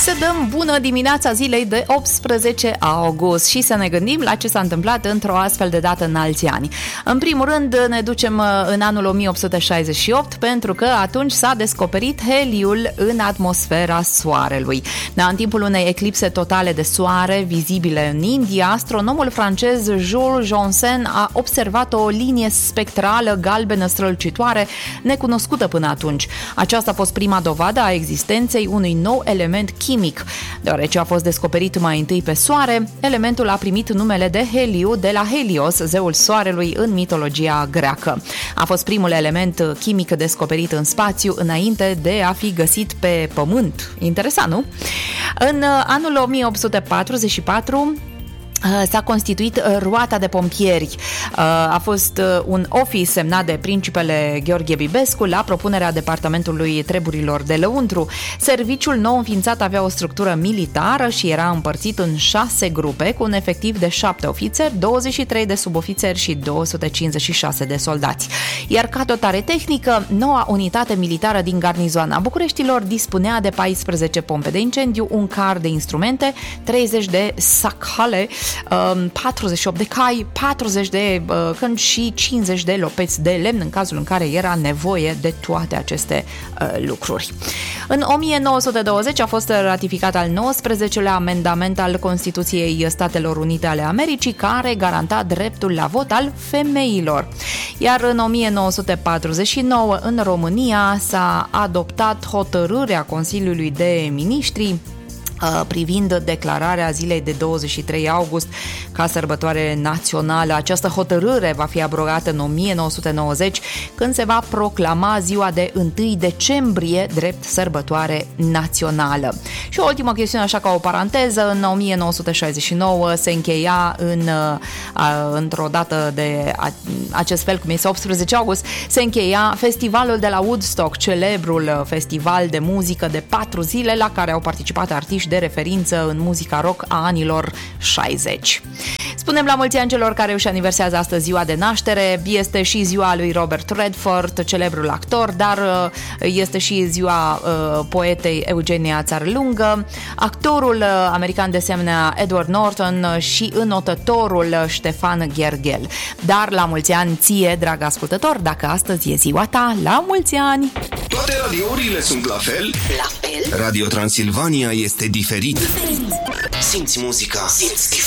să dăm bună dimineața zilei de 18 august și să ne gândim la ce s-a întâmplat într-o astfel de dată în alți ani. În primul rând ne ducem în anul 1868 pentru că atunci s-a descoperit heliul în atmosfera Soarelui. În timpul unei eclipse totale de soare vizibile în India, astronomul francez Jules Janssen a observat o linie spectrală galbenă strălucitoare necunoscută până atunci. Aceasta a fost prima dovadă a existenței unui nou element chimic. Deoarece a fost descoperit mai întâi pe Soare, elementul a primit numele de heliu de la Helios, zeul Soarelui în mitologia greacă. A fost primul element chimic descoperit în spațiu înainte de a fi găsit pe Pământ. Interesant, nu? În anul 1844 s-a constituit Roata de Pompieri. A fost un ofiț semnat de principele Gheorghe Bibescu la propunerea Departamentului Treburilor de Lăuntru. Serviciul nou înființat avea o structură militară și era împărțit în 6 grupe cu un efectiv de 7 ofițeri, 23 de subofițeri și 256 de soldați. Iar ca dotare tehnică, noua unitate militară din garnizoana Bucureștilor dispunea de 14 pompe de incendiu, un car de instrumente, 30 de sacale, 48 de cai, 40 de cânci și 50 de lopeți de lemn în cazul în care era nevoie de toate aceste lucruri. În 1920 a fost ratificat al 19-lea amendament al Constituției Statelor Unite ale Americii, care garanta dreptul la vot al femeilor. Iar în 1949 în România s-a adoptat hotărârea Consiliului de Ministri privind declararea zilei de 23 august ca sărbătoare națională. Această hotărâre va fi abrogată în 1990, când se va proclama ziua de 1 decembrie drept sărbătoare națională. Și o ultimă chestiune, așa ca o paranteză, în 1969 se încheia într-o dată de acest fel, cum este 18 august, se încheia festivalul de la Woodstock, celebrul festival de muzică de 4 zile la care au participat artiști de referință în muzica rock a anilor 60. Spunem la mulți ani celor care își aniversează astăzi ziua de naștere. Este și ziua lui Robert Redford, celebrul actor, dar este și ziua poetei Eugenia Țarlungă, actorul american de asemenea Edward Norton și înotătorul Ștefan Gherghel. Dar la mulți ani ție, drag ascultător, dacă astăzi e ziua ta, la mulți ani! Toate radiourile sunt la fel? La fel? Radio Transilvania este diferit. Simți muzica. Simți